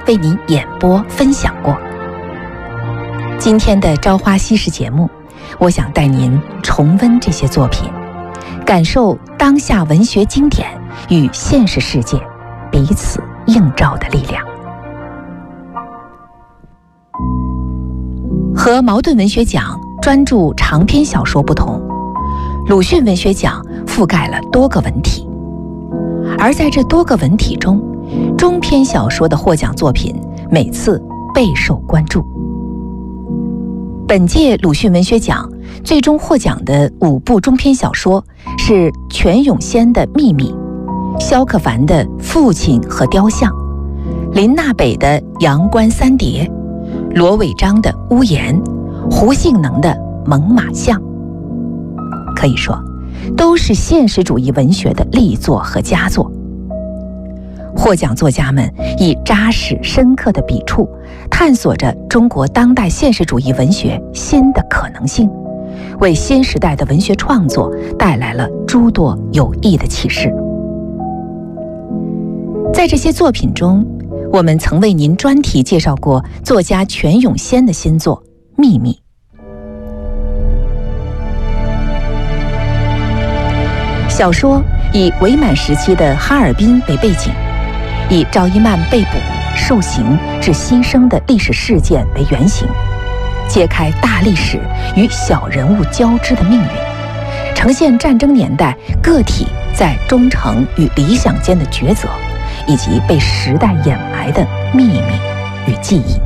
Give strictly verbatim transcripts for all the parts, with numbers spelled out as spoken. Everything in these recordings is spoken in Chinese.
为您演播分享过。今天的朝花夕拾节目，我想带您重温这些作品，感受当下文学经典与现实世界彼此映照的力量。和茅盾文学奖专注长篇小说不同，鲁迅文学奖覆盖了多个文体，而在这多个文体中，中篇小说的获奖作品每次备受关注。本届鲁迅文学奖最终获奖的五部中篇小说是全永先的《秘密》，萧克凡的《父亲和雕像》，林娜北的《阳关三叠》，罗伟章的《屋檐》，胡杏能的《猛犸象》。可以说，都是现实主义文学的力作和佳作。获奖作家们以扎实深刻的笔触，探索着中国当代现实主义文学新的可能性，为新时代的文学创作带来了诸多有益的启示。在这些作品中，我们曾为您专题介绍过作家全永先的新作《秘密》。小说以伪满时期的哈尔滨为背景，以赵一曼被捕、受刑至牺牲的历史事件为原型，揭开大历史与小人物交织的命运，呈现战争年代个体在忠诚与理想间的抉择，以及被时代掩埋的秘密与记忆。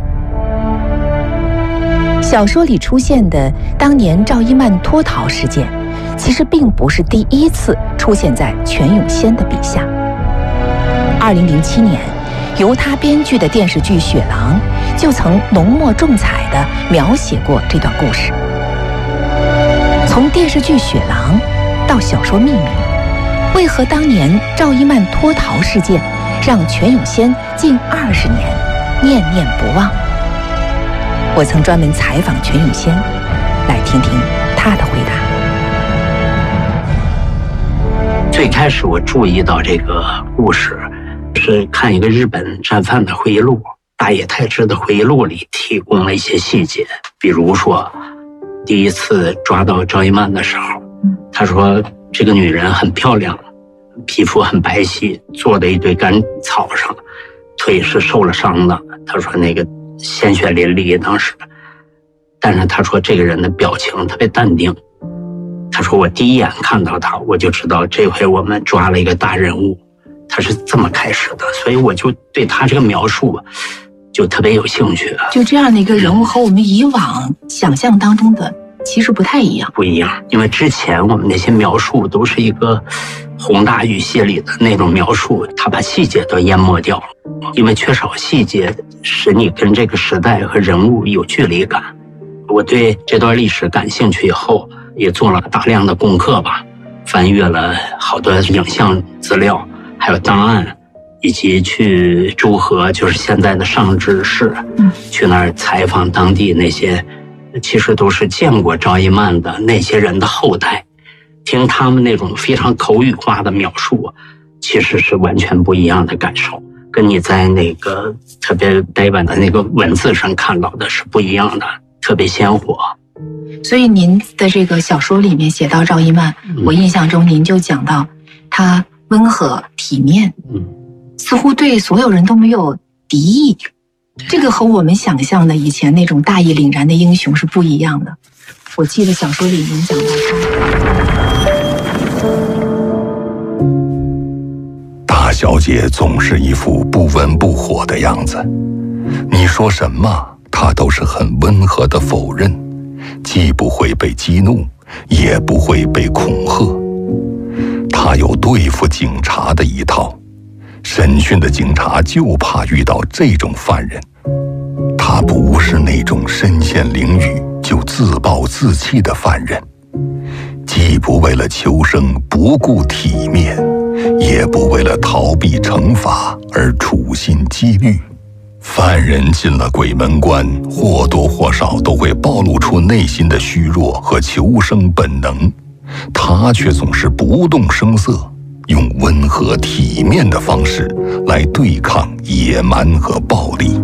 小说里出现的当年赵一曼脱逃事件，其实并不是第一次出现在全永先的笔下。二零零七年，由他编剧的电视剧《雪狼》就曾浓墨重彩地描写过这段故事。从电视剧《雪狼》到小说《秘密》，为何当年赵一曼脱逃事件让全永先近二十年念念不忘？我曾专门采访全永先，来听听他的回答。 最开始我注意到这个故事，是看一个日本战犯的回忆录，大野太志的回忆录里提供了一些细节，比如说第一次抓到赵一曼的时候，他说这个女人很漂亮，皮肤很白皙，坐在一堆干草上，腿是受了伤的，他说那个鲜血淋漓当时，但是他说这个人的表情特别淡定，他说我第一眼看到他我就知道这回我们抓了一个大人物，他是这么开始的，所以我就对他这个描述就特别有兴趣。 就这样的一个人物和我们以往想象当中的其实不太一样。 不一样，因为之前我们那些描述都是一个宏大语系里的那种描述，他把细节都淹没掉了，因为缺少细节使你跟这个时代和人物有距离感。我对这段历史感兴趣以后，也做了大量的功课吧，翻阅了好多影像资料，还有档案，以及去诸河，就是现在的上志市，嗯，去那儿采访当地那些其实都是见过赵一曼的那些人的后代，听他们那种非常口语化的描述，其实是完全不一样的感受，跟你在那个特别呆板的那个文字上看到的是不一样的，特别鲜活。 所以您的这个小说里面写到赵一曼，嗯，我印象中您就讲到她温和体面，嗯，似乎对所有人都没有敌意，这个和我们想象的以前那种大义凛然的英雄是不一样的。我记得小说里您讲到大小姐总是一副不温不火的样子，你说什么她都是很温和的否认，既不会被激怒，也不会被恐吓。她有对付警察的一套，审讯的警察就怕遇到这种犯人。她不是那种身陷囹圄就自暴自弃的犯人，既不为了求生不顾体面，也不为了逃避惩罚而处心积虑。犯人进了鬼门关，或多或少都会暴露出内心的虚弱和求生本能，他却总是不动声色， 用温和体面的方式来对抗野蛮和暴力。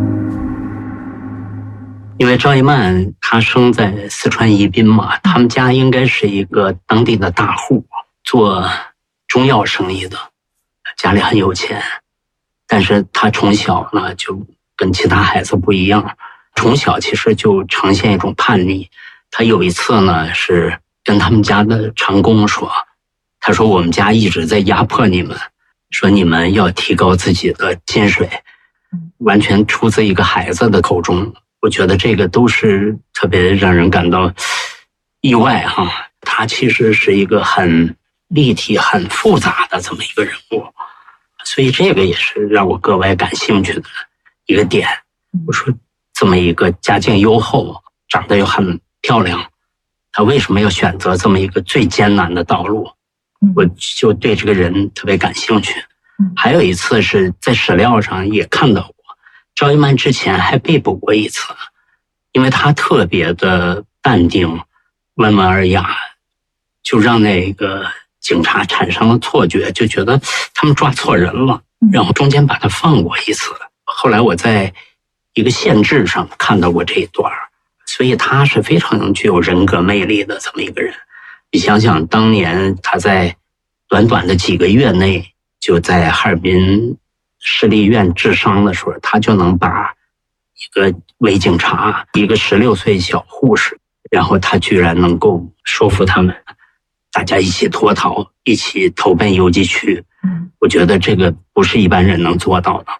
因为赵一曼她生在四川宜宾嘛，他们家应该是一个当地的大户，做中药生意的，家里很有钱。但是她从小呢就跟其他孩子不一样，从小其实就呈现一种叛逆。她有一次呢是跟他们家的长工说，他说我们家一直在压迫你们，说你们要提高自己的薪水，完全出自一个孩子的口中。我觉得这个都是特别让人感到意外哈。他其实是一个很立体很复杂的这么一个人物，所以这个也是让我格外感兴趣的一个点。我说这么一个家境优厚长得又很漂亮，他为什么要选择这么一个最艰难的道路？我就对这个人特别感兴趣。还有一次是在史料上也看到过，赵一曼之前还被捕过一次，因为他特别的淡定温文尔雅，就让那个警察产生了错觉，就觉得他们抓错人了，然后中间把他放过一次。后来我在一个县志上看到过这一段，所以他是非常具有人格魅力的这么一个人。你想想当年他在短短的几个月内就在哈尔滨市立医院治伤的时候，他就能把一个伪警察，一个十六岁小护士，然后他居然能够说服他们大家一起脱逃，一起投奔游击区。我觉得这个不是一般人能做到的。